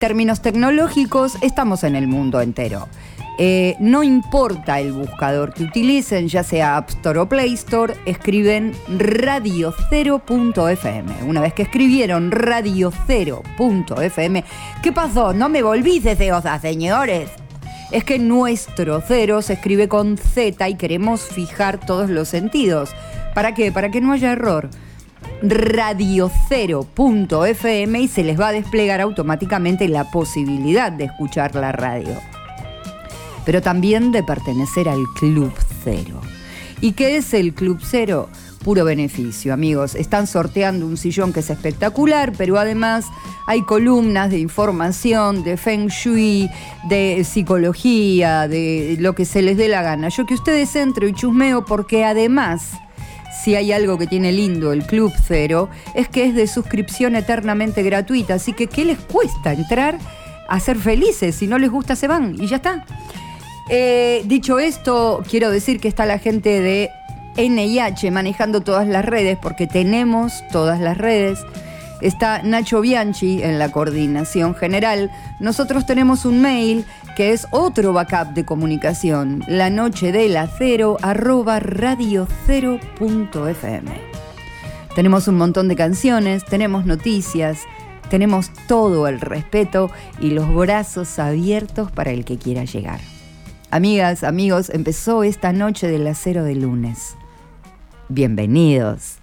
términos tecnológicos, estamos en el mundo entero. No importa el buscador que utilicen, ya sea App Store o Play Store, escriben radiocero.fm. Una vez que escribieron radiocero.fm, ¿qué pasó? No me volví deseosa, señores. Es que nuestro cero se escribe con Z y queremos fijar todos los sentidos. ¿Para qué? Para que no haya error. Radiocero.fm y se les va a desplegar automáticamente la posibilidad de escuchar la radio, pero también de pertenecer al Club Cero. ¿Y qué es el Club Cero? Puro beneficio, amigos. Están sorteando un sillón que es espectacular, pero además hay columnas de información, de Feng Shui, de psicología, de lo que se les dé la gana. Yo que ustedes entro y chusmeo porque además, si hay algo que tiene lindo el Club Cero, es que es de suscripción eternamente gratuita. Así que, ¿qué les cuesta entrar a ser felices? Si no les gusta, se van y ya está. Dicho esto, quiero decir que está la gente de NIH manejando todas las redes, porque tenemos todas las redes. Está Nacho Bianchi en la coordinación general. Nosotros tenemos un mail que es otro backup de comunicación, lanochedelacero@radiocero.fm. Tenemos un montón de canciones, tenemos noticias, tenemos todo el respeto y los brazos abiertos para el que quiera llegar. Amigas, amigos, empezó esta noche del acero de lunes. Bienvenidos.